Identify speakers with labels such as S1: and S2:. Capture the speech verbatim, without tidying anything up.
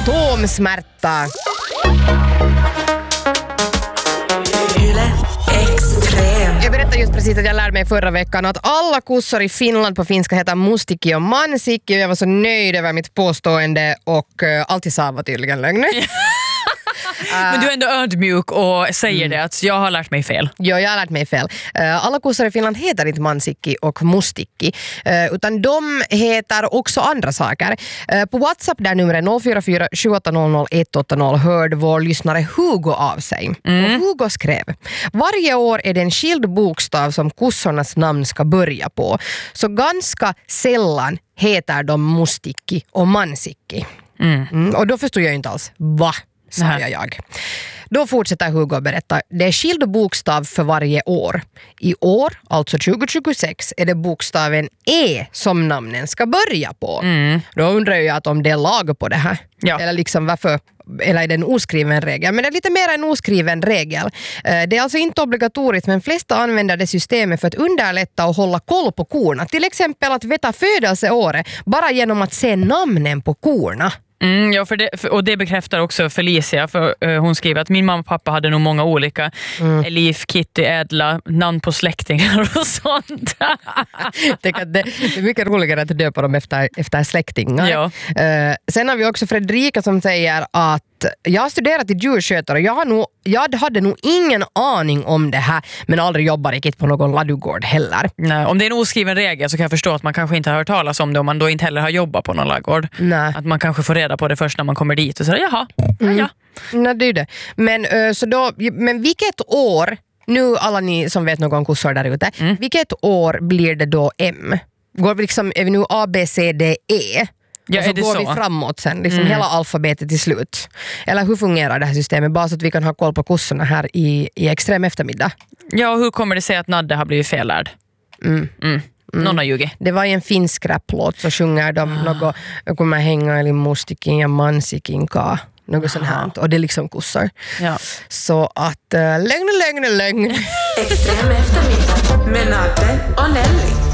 S1: fantomsmärta. Jag berättade just precis att jag lärde mig förra veckan att alla kossor i Finland på finska heter mustikki och mansikki, och jag var så nöjd över mitt påstående, och uh, allt jag sa var tydligen lögn.
S2: Men du är ändå ödmjuk och säger mm. det att jag har lärt mig fel.
S1: Ja, jag har lärt mig fel. Uh, alla kossor i Finland heter inte mansikki och mustikki, uh, utan de heter också andra saker. Uh, på WhatsApp där numret noll fyra fyra sju åtta noll noll ett åtta noll hörde vår lyssnare Hugo av sig. Mm. Och Hugo skrev: varje år är det en skild bokstav som kossornas namn ska börja på. Så ganska sällan heter de mustikki och mansikki. Mm. Mm, och då förstod jag inte alls. Va? Sa jag. Då fortsätter Hugo att berätta. Det är skild bokstav för varje år. I år, alltså tjugo tjugosex, är det bokstaven E som namnen ska börja på. Mm. Då undrar jag att om det är lag på det här. Ja. Eller liksom varför, eller är det en oskriven regel? Men det är lite mer en oskriven regel. Det är alltså inte obligatoriskt, men flesta använder det systemet för att underlätta och hålla koll på korna. Till exempel att veta födelseåret bara genom att se namnen på korna.
S2: Mm, ja, för det, för, och det bekräftar också Felicia, för uh, hon skriver att min mamma och pappa hade nog många olika mm. Elif, Kitty, Edla, namn på släktingar och sånt.
S1: Tänk att det, det är mycket roligare att döpa dem efter, efter släktingar. Ja. Uh, sen har vi också Fredrika som säger att jag har studerat till djurskötare. Jag, har nog, jag hade nog ingen aning om det här, men aldrig jobbar riktigt på någon ladugård heller.
S2: Nej, om det är en oskriven regel så kan jag förstå att man kanske inte har hört talas om det om man då inte heller har jobbat på någon ladugård. Nej. Att man kanske får reda på det först när man kommer dit och säger jaha, mm. ja.
S1: Nej, det är det. Men, så då, men vilket år, nu alla ni som vet någon om kossor där ute, mm. vilket år blir det då M? Går vi liksom, är vi nu A, B, C, D, E? Ja, och så går så? vi framåt sen, liksom mm. hela alfabetet till slut. Eller hur fungerar det här systemet? Bara så att vi kan ha koll på kossorna här i, i extrem eftermiddag.
S2: Ja, hur kommer det sig att Nadde har blivit fellärd? Mm. Mm. Mm. Någon har ljugit.
S1: Det var en finsk rapplåt, så sjunger de ah. något, jag kommer hänga eller mustikin ja mansikinka. Något sånt här. Och det är liksom kossor. Ja. Så att äh, lögn, lögn, lögn.
S3: Extrem eftermiddag med Nadde och Nelly.